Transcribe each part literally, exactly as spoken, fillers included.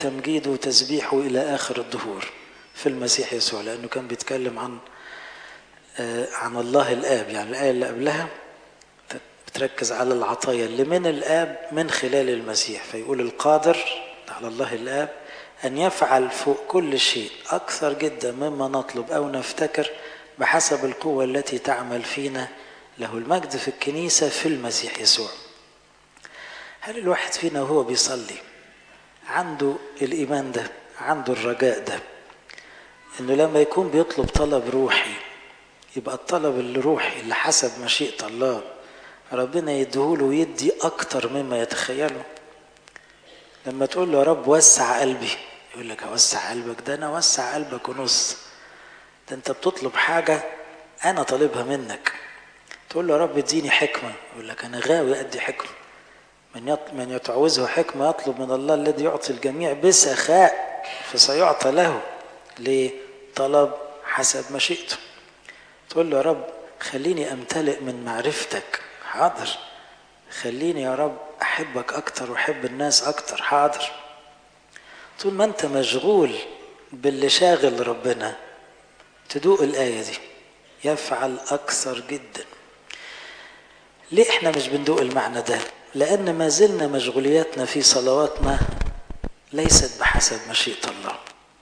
تمجيده وتسبيحه إلى آخر الدهور في المسيح يسوع، لأنه كان بيتكلم عن عن الله الآب. يعني الآية اللي قبلها بتركز على العطايا اللي من الآب من خلال المسيح، فيقول القادر على الله الآب أن يفعل فوق كل شيء أكثر جدا مما نطلب أو نفتكر بحسب القوة التي تعمل فينا، له المجد في الكنيسة في المسيح يسوع. هل الواحد فينا وهو بيصلي عنده الإيمان ده، عنده الرجاء ده، إنه لما يكون بيطلب طلب روحي يبقى الطلب الروحي اللي حسب مشيئة الله ربنا يديهوله ويدي أكتر مما يتخيله؟ لما تقول له يا رب وسع قلبي، يقول لك أوسع قلبك؟ ده أنا وسع قلبك ونص، ده أنت بتطلب حاجة أنا طالبها منك. تقول له يا رب اديني حكمة، يقول لك أنا غاوي أدي حكمة. من من يتعوزه حكمة يطلب من الله الذي يعطي الجميع بسخاء فسيعطى له. ليه؟ طلب حسب مشيئته. تقول له يا رب خليني أمتلئ من معرفتك، حاضر. خليني يا رب أحبك أكتر وأحب الناس أكتر، حاضر. طول ما أنت مشغول باللي شاغل ربنا تدوق الآية دي، يفعل أكثر جدا. ليه إحنا مش بندوق المعنى ده؟ لأن ما زلنا مشغولياتنا في صلواتنا ليست بحسب مشيئة الله.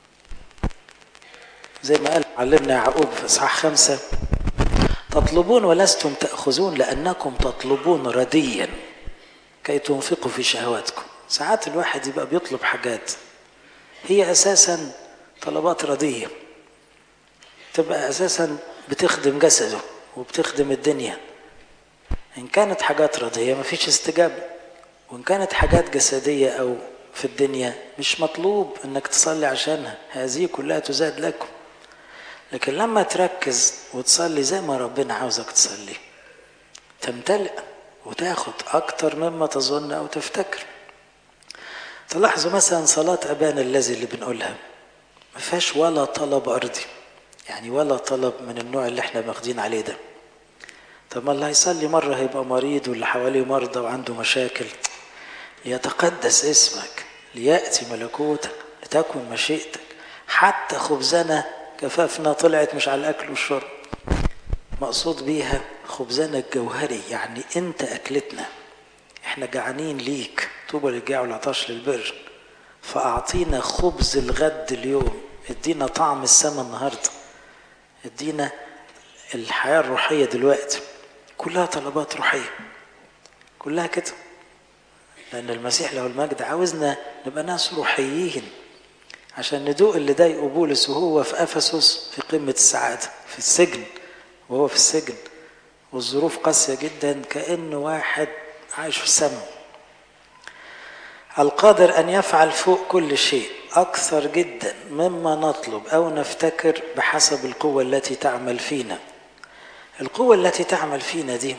زي ما قال علمنا يعقوب في إصحاح خمسة: تطلبون ولستم تأخذون لأنكم تطلبون رديا كي تنفقوا في شهواتكم. ساعات الواحد يبقى بيطلب حاجات هي أساسا طلبات ردية، تبقى أساسا بتخدم جسده وبتخدم الدنيا. إن كانت حاجات ردية مفيش استجابة، وإن كانت حاجات جسدية أو في الدنيا مش مطلوب أنك تصلي عشانها، هذه كلها تزاد لكم. لكن لما تركز وتصلي زي ما ربنا عاوزك تصلي تمتلئ وتاخد أكتر مما تظن أو تفتكر. تلاحظوا مثلا صلاة أبانا الذي اللي بنقولها ما فيهاش ولا طلب أرضي، يعني ولا طلب من النوع اللي احنا ماخدين عليه ده. طب ما اللي هيصلي مرة هيبقى مريض واللي حواليه مرضى وعنده مشاكل. ليتقدس اسمك، ليأتي ملكوتك، لتكن مشيئتك. حتى خبزنا كفافنا طلعت مش على الأكل والشرب، مقصود بيها خبزنا الجوهري، يعني انت أكلتنا، احنا جعانين ليك. طوبى للجاع والعطش للبر، فأعطينا خبز الغد اليوم. ادينا طعم السماء النهاردة، ادينا الحياة الروحية دلوقتي. كلها طلبات روحية، كلها كده، لأن المسيح له المجد عاوزنا نبقى ناس روحيين عشان ندوق اللي ضايقه بولس وهو في أفسس في قمة السعادة في السجن، وهو في السجن والظروف قاسية جدا كأنه واحد عايش في السماء. القادر أن يفعل فوق كل شيء أكثر جدا مما نطلب أو نفتكر بحسب القوة التي تعمل فينا. القوة التي تعمل فينا دي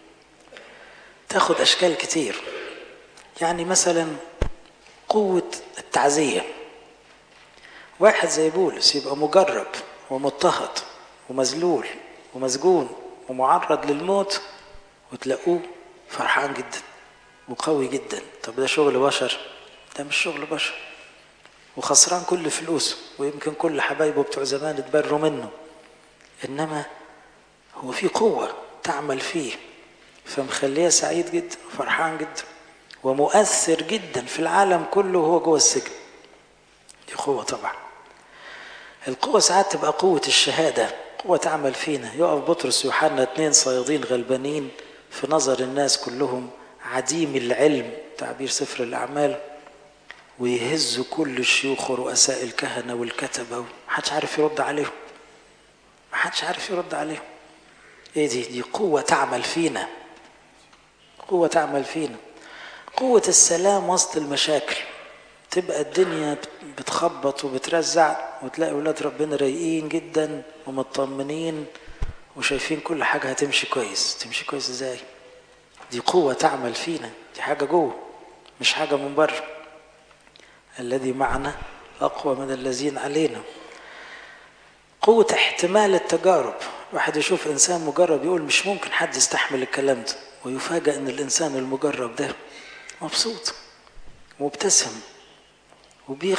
تاخد أشكال كتير. يعني مثلا قوة التعزية. واحد زي بولس يبقى مجرب ومضطهد ومذلول ومسجون ومعرض للموت وتلاقوه فرحان جدا وقوي جدا. طب ده شغل بشر؟ ده مش شغل بشر. وخسران كل فلوسه ويمكن كل حبايبه بتوع زمان اتبروا منه، إنما هو في قوة تعمل فيه فمخليه سعيد جدا وفرحان جدا ومؤثر جدا في العالم كله وهو جوه السجن. دي قوة طبعا. القوة ساعات تبقى قوة الشهادة، قوة تعمل فينا. يقف بطرس ويوحنا اتنين صيادين غلبانين في نظر الناس كلهم، عديم العلم تعبير سفر الأعمال، ويهزوا كل الشيوخ ورؤساء الكهنة والكتبة، محدش عارف يرد عليهم، محدش عارف يرد عليهم. ايه دي؟ دي قوة تعمل فينا، قوة تعمل فينا. قوة السلام وسط المشاكل. تبقى الدنيا بتخبط وبترزع وتلاقي ولاد ربنا رايقين جدا ومطمنين وشايفين كل حاجة هتمشي كويس. تمشي كويس ازاي؟ دي قوة تعمل فينا، دي حاجة جوه مش حاجة من بره. الذي معنا أقوى من الذين علينا. قوة احتمال التجارب. واحد يشوف إنسان مجرب يقول مش ممكن حد يستحمل الكلام ده، ويفاجأ إن الإنسان المجرب ده مبسوط ومبتسم وبيه